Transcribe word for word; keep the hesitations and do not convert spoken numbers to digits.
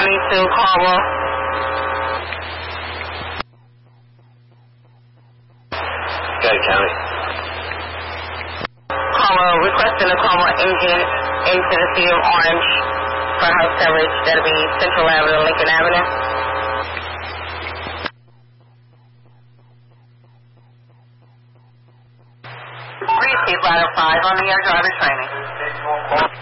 County to Caldwell. Scotty County. Caldwell, requesting a Caldwell engine into the city of Orange for house coverage. That'll be Central Avenue, Lincoln Avenue. Receive ladder five on the air driver training.